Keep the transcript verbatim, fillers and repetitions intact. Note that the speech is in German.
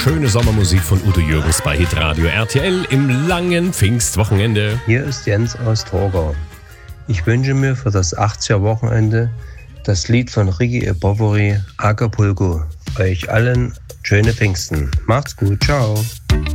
schöne Sommermusik von Udo Jürgens bei Hitradio R T L im langen Pfingstwochenende. Hier ist Jens aus Torgau. Ich wünsche mir für das achtziger-Wochenende das Lied von Ricky Bovary, Acapulco. Euch allen schöne Pfingsten. Macht's gut, ciao.